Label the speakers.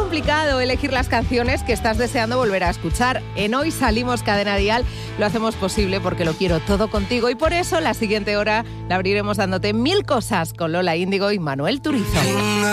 Speaker 1: complicado elegir las canciones que estás deseando volver a escuchar. En Hoy Salimos Cadena Dial lo hacemos posible porque lo quiero todo contigo y por eso la siguiente hora la abriremos dándote 1000 cosas con Lola Índigo y Manuel Turizo.